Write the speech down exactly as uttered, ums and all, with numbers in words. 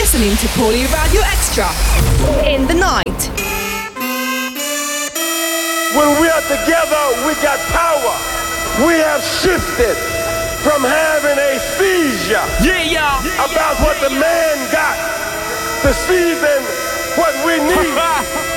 listening to Paulie Radio Extra in the night. When we are together, we got power. We have shifted from having a seizure yeah, yeah. about what the man got to seizing what we need.